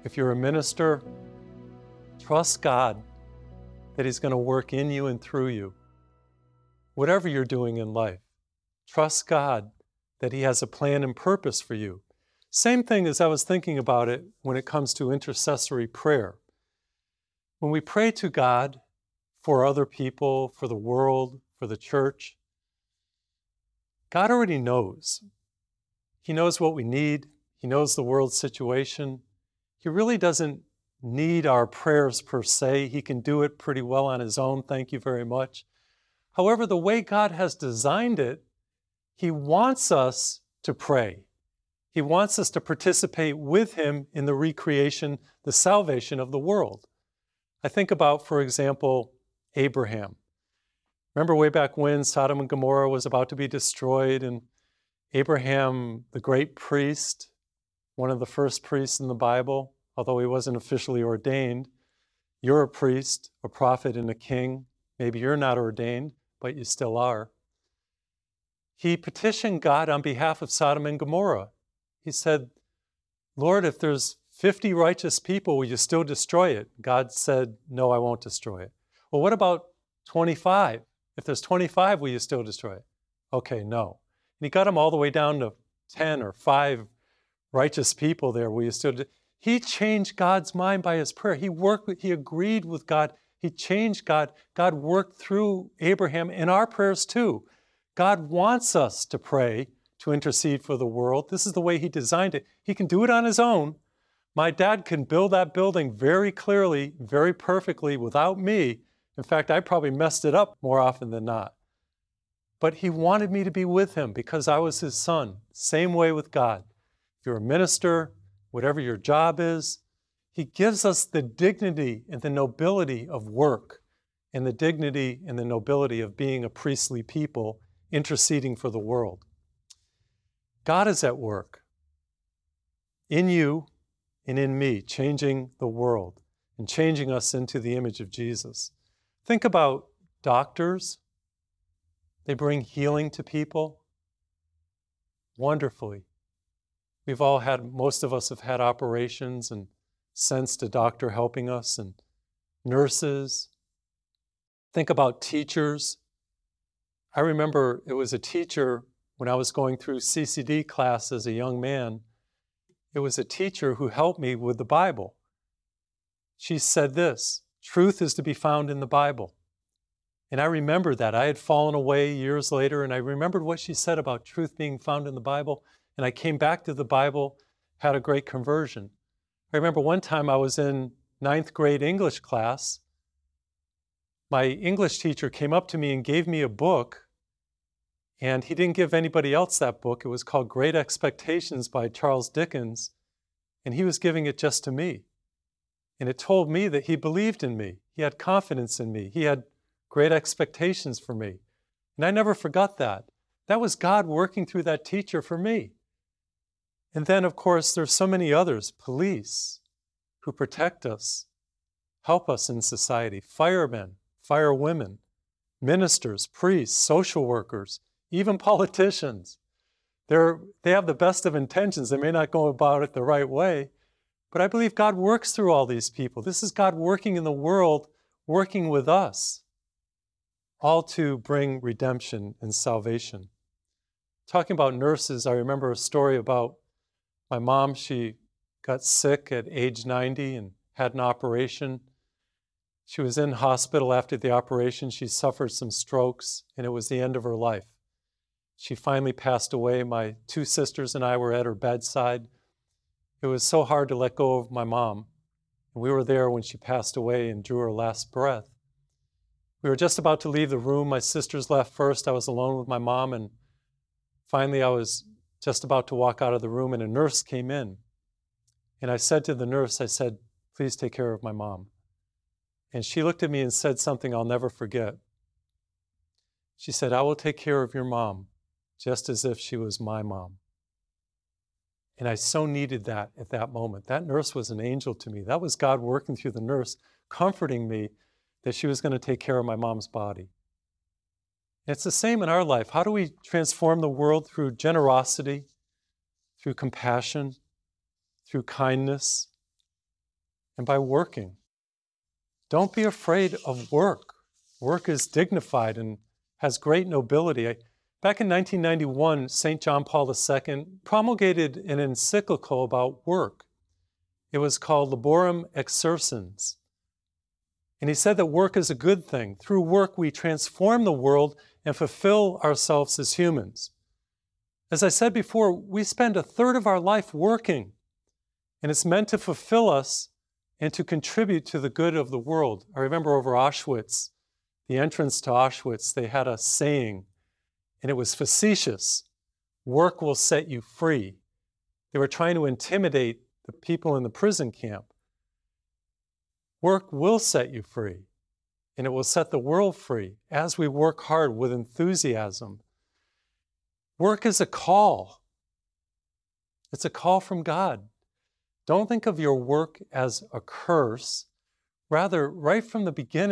If you're a minister, trust God that He's going to work in you and through you. Whatever you're doing in life, trust God that He has a plan and purpose for you. Same thing as I was thinking about it when it comes to intercessory prayer. When we pray to God for other people, for the world, for the church, God already knows. He knows what we need. He knows the world's situation. He really doesn't need our prayers per se. He can do it pretty well on His own, thank you very much. However, the way God has designed it, He wants us to pray. He wants us to participate with Him in the recreation, the salvation of the world. I think about, for example, Abraham. Remember way back when Sodom and Gomorrah was about to be destroyed, and Abraham, the great priest, one of the first priests in the Bible, although he wasn't officially ordained. You're a priest, a prophet, and a king. Maybe you're not ordained, but you still are. He petitioned God on behalf of Sodom and Gomorrah. He said, Lord, if there's 50 righteous people, will you still destroy it? God said, no, I won't destroy it. Well, what about 25? If there's 25, will you still destroy it? Okay, no. And He got him all the way down to 10 or 5 righteous people there. Will you still He changed God's mind by His prayer. He agreed with God. He changed God. God worked through Abraham in our prayers too. God wants us to pray, to intercede for the world. This is the way He designed it. He can do it on His own. My dad can build that building very clearly, very perfectly without me. In fact, I probably messed it up more often than not. But He wanted me to be with Him because I was His son. Same way with God. If you're a minister, whatever your job is, He gives us the dignity and the nobility of work and the dignity and the nobility of being a priestly people interceding for the world. God is at work in you and in me, changing the world and changing us into the image of Jesus. Think about doctors. They bring healing to people wonderfully. Most of us have had operations and sensed a doctor helping us, and nurses. Think about teachers. I remember it was a teacher when I was going through CCD class as a young man. It was a teacher who helped me with the Bible. She said this, truth is to be found in the Bible. And I remember that. I had fallen away years later, and I remembered what she said about truth being found in the Bible. And I came back to the Bible, had a great conversion. I remember one time I was in 9th grade English class. My English teacher came up to me and gave me a book, and he didn't give anybody else that book. It was called Great Expectations by Charles Dickens, and he was giving it just to me. And it told me that he believed in me. He had confidence in me. He had great expectations for me. And I never forgot that. That was God working through that teacher for me. And then, of course, there's so many others, police, who protect us, help us in society, firemen, firewomen, ministers, priests, social workers, even politicians. They have the best of intentions. They may not go about it the right way, but I believe God works through all these people. This is God working in the world, working with us, all to bring redemption and salvation. Talking about nurses, I remember a story about my mom. She got sick at age 90 and had an operation. She was in hospital after the operation. She suffered some strokes, and it was the end of her life. She finally passed away. My 2 sisters and I were at her bedside. It was so hard to let go of my mom. And we were there when she passed away and drew her last breath. We were just about to leave the room. My sisters left first. I was alone with my mom, and finally I was just about to walk out of the room, and a nurse came in. And I said to the nurse, I said, please take care of my mom. And she looked at me and said something I'll never forget. She said, I will take care of your mom just as if she was my mom. And I so needed that at that moment. That nurse was an angel to me. That was God working through the nurse, comforting me that she was going to take care of my mom's body. And it's the same in our life. How do we transform the world? Through generosity, through compassion, through kindness, and by working. Don't be afraid of work. Work is dignified and has great nobility. Back in 1991, St. John Paul II promulgated an encyclical about work. It was called Laborem Exercens. And he said that work is a good thing. Through work, we transform the world and fulfill ourselves as humans. As I said before, we spend a third of our life working, and it's meant to fulfill us and to contribute to the good of the world. I remember over Auschwitz, the entrance to Auschwitz, they had a saying, and it was facetious: work will set you free. They were trying to intimidate the people in the prison camp. Work will set you free, and it will set the world free as we work hard with enthusiasm. Work is a call. It's a call from God. Don't think of your work as a curse. Rather, right from the beginning,